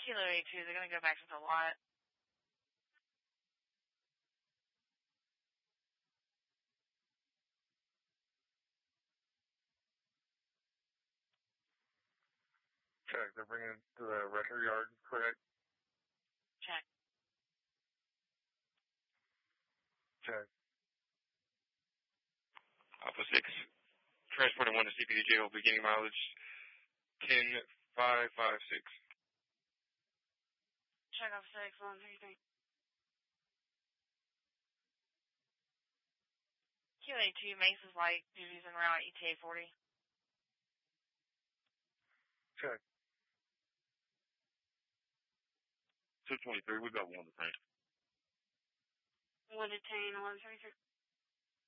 Kilo 82, they're going to go back to the lot. Check. They're bringing it to the record yard, correct? Check. Check. Alpha 6, transporting 1 to CPD jail, beginning mileage 10,556. Check Alpha 6, 133. Kilo 82, Mesa's light duties en route, ETA 40. Check. 223, we got 1 to tank. 1 detained, 1133.